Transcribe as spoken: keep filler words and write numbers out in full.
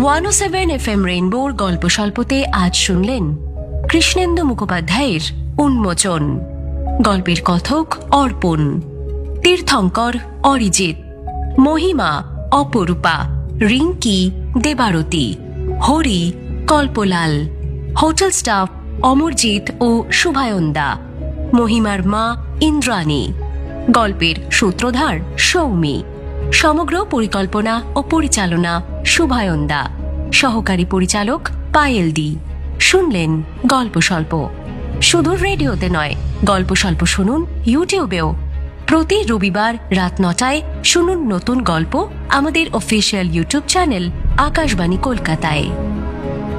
One ও seven F M রেইনবোর গল্প স্বল্পতে আজ শুনলেন কৃষ্ণেন্দু মুখোপাধ্যায়ের উন্মোচন। গল্পের কথক অর্পণ, তীর্থঙ্কর অরিজিৎ, মহিমা অপরূপা, রিঙ্কি দেবারতী, হরি কল্পলাল, হোটেল স্টাফ অমরজিৎ ও শুভায়ন্দা, মহিমার মা ইন্দ্রাণী, গল্পের সূত্রধার সৌমি, সমগ্র পরিকল্পনা ও পরিচালনা শুভায়ন্দা, সহকারী পরিচালক পায়েল দি। শুনলেন গল্প স্বল্প। শুধু রেডিওতে নয়, গল্প স্বল্প শুনুন ইউটিউবেও। প্রতি রবিবার রাত নটায় শুনুন নতুন গল্প আমাদের অফিসিয়াল ইউটিউব চ্যানেল আকাশবাণী কলকাতায়।